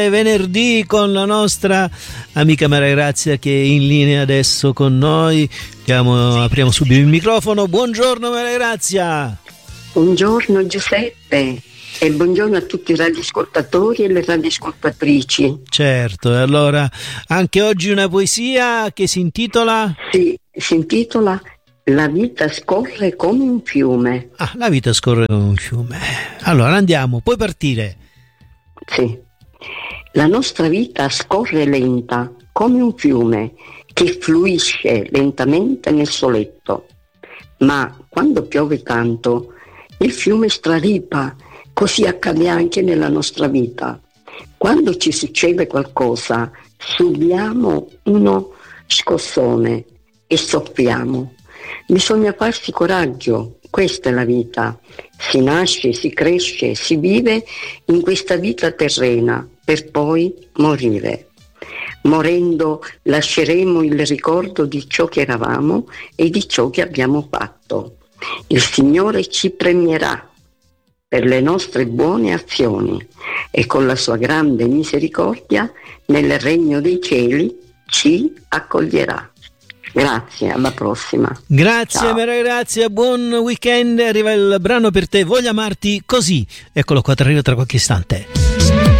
Venerdì con la nostra amica Maria Grazia che è in linea adesso con noi. Apriamo subito il microfono. Buongiorno Maria Grazia. Buongiorno Giuseppe e buongiorno a tutti i radioascoltatori e le radioascoltatrici. Certo, e allora anche oggi una poesia che si intitola? Sì, si intitola La vita scorre come un fiume. Ah, la vita scorre come un fiume. Allora andiamo, puoi partire. Sì. La nostra vita scorre lenta come un fiume che fluisce lentamente nel suo letto. Ma quando piove tanto, il fiume straripa. Così accade anche nella nostra vita. Quando ci succede qualcosa, subiamo uno scossone e soffriamo. Bisogna farsi coraggio, questa è la vita. Si nasce, si cresce, si vive in questa vita terrena per poi morire. Morendo lasceremo il ricordo di ciò che eravamo e di ciò che abbiamo fatto. Il Signore ci premierà per le nostre buone azioni e con la sua grande misericordia nel regno dei cieli ci accoglierà. Grazie, alla prossima. Grazie Maria Grazia, buon weekend. Arriva il brano per te, Voglio amarti così. Eccolo qua, ti arriva tra qualche istante.